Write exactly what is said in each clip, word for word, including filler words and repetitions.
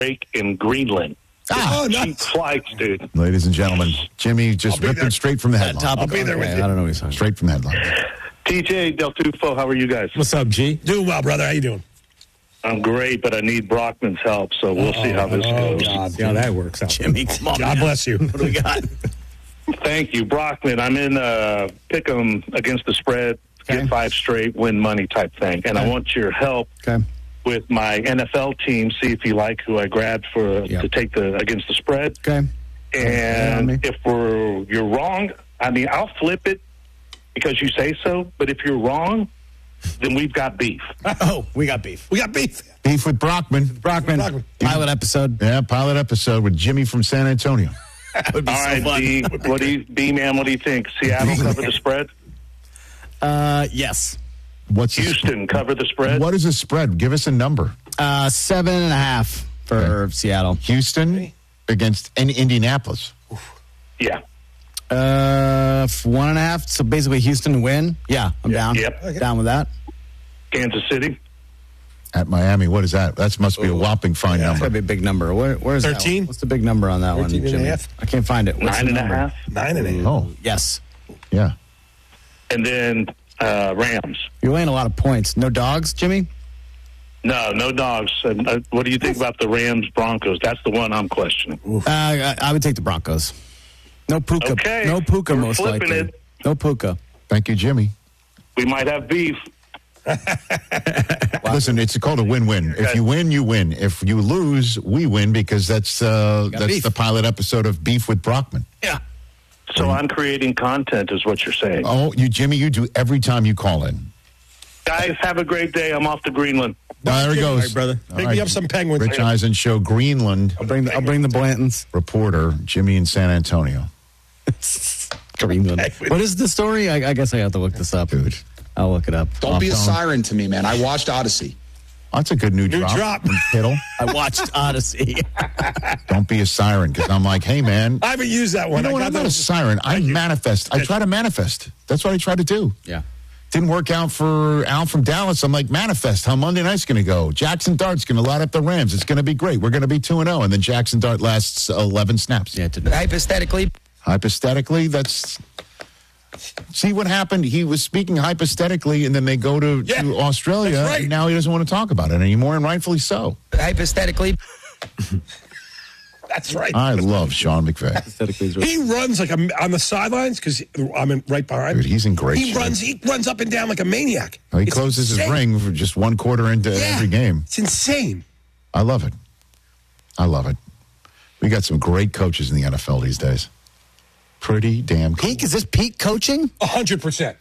break in Greenland. Ah, Oh, Cheap nice. flights, dude. Ladies and gentlemen, Jimmy just I'll be ripping there. straight from the That headline. topic. I'll be there with Okay, you. I don't know what he's talking Straight from the headline. T J Del Tufo, how are you guys? What's up, G? Doing well, brother. How you doing? I'm great, but I need Brockman's help, so we'll see how this Oh, goes. God. See how that works out. Jimmy, come on. God man. bless you. What do we got? Thank you, Brockman. I'm in uh, pick 'em against the spread, Okay. get five straight, win money type thing, and I want your help Okay. with my N F L team. See if you like who I grabbed for Yep. to take the against the spread. Okay. Yeah, And me. if we're you're wrong, I mean I'll flip it because you say so. But if you're wrong, then we've got beef. Oh, we got beef. We got beef. Beef with Brockman. Brockman, Brockman. pilot episode. Yeah, pilot episode with Jimmy from San Antonio. That would be All so right, fun. B, what do you, B man? What do you think? Seattle cover the spread. Uh, yes. What's the Houston cover the spread. What is the spread? Give us a number. Uh, seven and a half for Seattle. Houston against in Indianapolis. Yeah. Uh, f- one and a half. So basically, Houston to win. Yeah, I'm down. Yep. Down with that. Kansas City. At Miami. What is that? That must be a whopping fine That's number. gotta be a big number. Where, where's that thirteen? one? What's the big number on that one, thirteen and a Jimmy? half? I can't find it. What's Nine the and a number? half. Nine and a half. Oh, Yes. yeah. And then uh, Rams. You're laying a lot of points. No dogs, Jimmy? No, no dogs. And, uh, what do you think about the Rams Broncos? That's the one I'm questioning. Uh, I, I would take the Broncos. No Puka. Okay. No Puka, We're most flipping likely. it. No Puka. Thank you, Jimmy. We might have beef. Listen, it's called a win-win. If you win, you win. If you lose, we win because that's uh, Got that's beef. the pilot episode of Beef with Brockman. Yeah. So I'm creating content, is what you're saying. Oh, you, Jimmy, you do every time you call in. Guys, have a great day. I'm off to Greenland. Well, there he All goes. right, brother. All Pick right. me up some penguins. Rich Eisen Show, Greenland I'll bring the, I'll bring the Blantons. reporter, Jimmy in San Antonio. Greenland. What is the story? I, I guess I have to look this up. Dude. I'll look it up. Don't be a Tom. siren to me, man. I watched Odyssey. Oh, that's a good new, New drop. drop. from Kittle. I watched Odyssey. Don't be a siren because I'm like, hey, man. I haven't used that You one. know I what? got I'm that not a one. siren. I manifest. I try to manifest. That's what I try to do. Yeah. Didn't work out for Al from Dallas. I'm like, manifest how Monday night's going to go. Jackson Dart's going to light up the Rams. It's going to be great. We're going to be two and oh. And then Jackson Dart lasts eleven snaps. Yeah, it didn't. Hypothetically, Hypothetically, that's... See what happened? He was speaking hypothetically, and then they go to, Yeah, to Australia, that's right. and now he doesn't want to talk about it anymore, and rightfully so. hypothetically, That's right. I love Sean McVay. Aesthetically, it's really- He runs like a, on the sidelines because I'm in, right behind. Dude, he's in great He shape. runs. He runs up and down like a maniac. He It's closes his insane. ring for just one quarter into Yeah. every game. It's insane. I love it. I love it. We got some great coaches in the N F L these days. Pretty damn cool. Peak? Is this peak coaching? A hundred percent.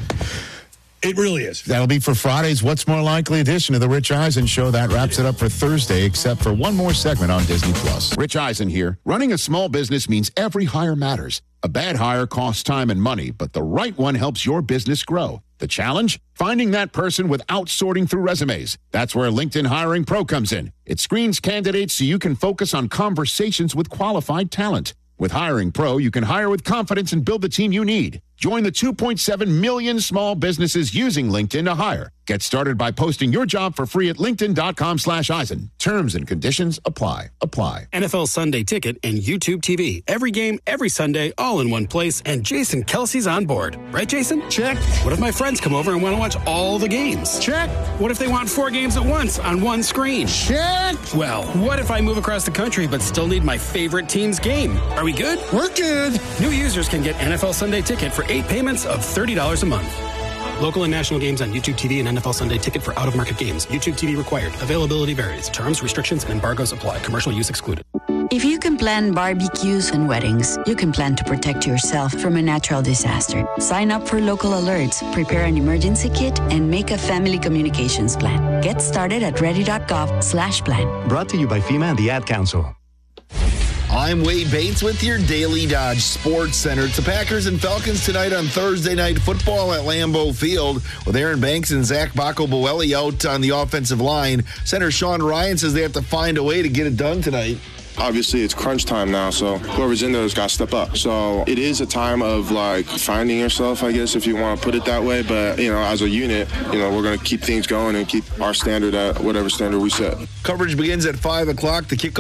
It really is. That'll be for Friday's What's More Likely edition of the Rich Eisen Show. That wraps it up for Thursday, except for one more segment on Disney Plus. Rich Eisen here. Running a small business means every hire matters. A bad hire costs time and money, but the right one helps your business grow. The challenge? Finding that person without sorting through resumes. That's where LinkedIn Hiring Pro comes in. It screens candidates so you can focus on conversations with qualified talent. With Hiring Pro, you can hire with confidence and build the team you need. Join the two point seven million small businesses using LinkedIn to hire. Get started by posting your job for free at linkedin.com slash Eisen. Terms and conditions apply. Apply. N F L Sunday Ticket and YouTube T V. Every game, every Sunday, all in one place, and Jason Kelsey's on board. Right, Jason? Check. What if my friends come over and want to watch all the games? Check. What if they want four games at once on one screen? Check. Well, what if I move across the country but still need my favorite team's game? Are we good? We're good. New users can get N F L Sunday Ticket for eight payments of thirty dollars a month. Local and national games on YouTube T V and N F L Sunday Ticket for out-of-market games. YouTube T V required. Availability varies. Terms, restrictions, and embargoes apply. Commercial use excluded. If you can plan barbecues and weddings, you can plan to protect yourself from a natural disaster. Sign up for local alerts, prepare an emergency kit, and make a family communications plan. Get started at ready.gov slash plan. Brought to you by FEMA and the Ad Council. I'm Wade Bates with your Daily Dodge Sports Center. It's the Packers and Falcons tonight on Thursday Night Football at Lambeau Field with Aaron Banks and Zach Bacco-Boelli out on the offensive line. Center Sean Ryan says they have to find a way to get it done tonight. obviously it's crunch time now, so whoever's in there has got to step up. So it is a time of like finding yourself, I guess, if you want to put it that way. But, you know, as a unit, you know, we're going to keep things going and keep our standard at whatever standard we set. Coverage begins at five o'clock. The kickoff